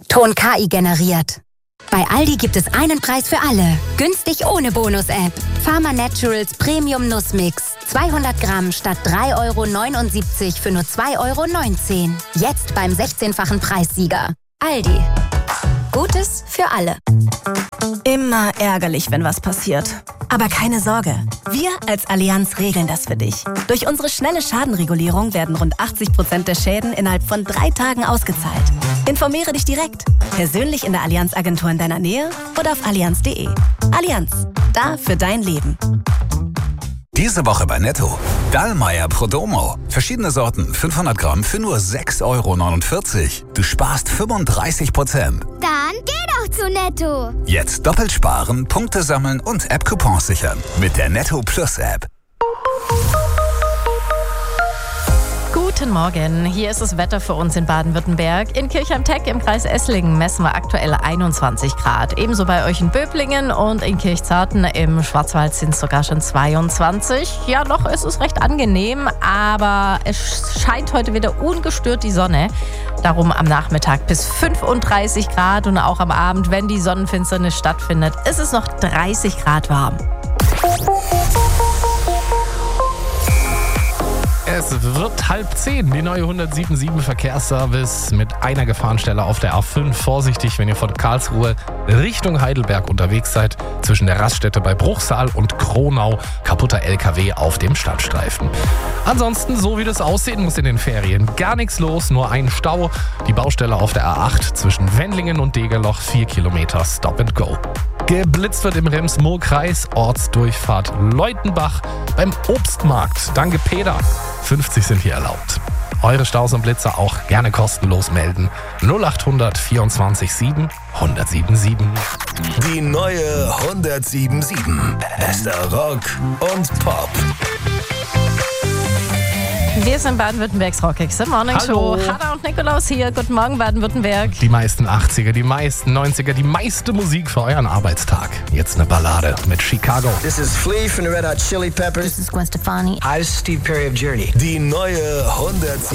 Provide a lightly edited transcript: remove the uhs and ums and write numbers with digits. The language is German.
Ton KI generiert. Bei Aldi gibt es einen Preis für alle. Günstig ohne Bonus-App. Pharma Naturals Premium Nussmix. 200 Gramm statt 3,79 € für nur 2,19 €. Jetzt beim 16-fachen Preissieger. Aldi. Gutes für alle. Immer ärgerlich, wenn was passiert. Aber keine Sorge. Wir als Allianz regeln das für dich. Durch unsere schnelle Schadenregulierung werden rund 80% der Schäden innerhalb von 3 Tagen ausgezahlt. Informiere dich direkt. Persönlich in der Allianz-Agentur in deiner Nähe oder auf allianz.de. Allianz. Da für dein Leben. Diese Woche bei Netto. Dallmayr Prodomo. Verschiedene Sorten, 500 Gramm für nur 6,49 €. Du sparst 35%. Dann geh doch zu Netto. Jetzt doppelt sparen, Punkte sammeln und App-Coupons sichern. Mit der Netto Plus App. Guten Morgen, hier ist das Wetter für uns in Baden-Württemberg. In Kirchheim-Teck im Kreis Esslingen messen wir aktuell 21 Grad. Ebenso bei euch in Böblingen und in Kirchzarten im Schwarzwald sind es sogar schon 22. Ja, noch ist es recht angenehm, aber es scheint heute wieder ungestört die Sonne. Darum am Nachmittag bis 35 Grad und auch am Abend, wenn die Sonnenfinsternis stattfindet, ist es noch 30 Grad warm. Es wird 9:30. Die neue 177 Verkehrsservice mit einer Gefahrenstelle auf der A5. Vorsichtig, wenn ihr von Karlsruhe Richtung Heidelberg unterwegs seid. Zwischen der Raststätte bei Bruchsal und Kronau. Kaputter LKW auf dem Stadtstreifen. Ansonsten, so wie das aussehen muss in den Ferien. Gar nichts los, nur ein Stau. Die Baustelle auf der A8 zwischen Wendlingen und Degerloch. 4 Kilometer Stop and Go. Geblitzt wird im Rems-Murr-Kreis, Ortsdurchfahrt Leutenbach beim Obstmarkt. Danke, Peter. 50 sind hier erlaubt. Eure Staus und Blitzer auch gerne kostenlos melden. 0800 24 7 1077. Die neue 177. Bester Rock und Pop. Wir sind Baden-Württembergs Rockex Morning Show. Hanna und Nikolaus hier. Guten Morgen, Baden-Württemberg. Die meisten 80er, die meisten 90er, die meiste Musik für euren Arbeitstag. Jetzt eine Ballade mit Chicago. This is Flea from the Red Hot Chili Peppers. This is Gwen Stefani. Hi, this is Steve Perry of Journey. Die neue 177.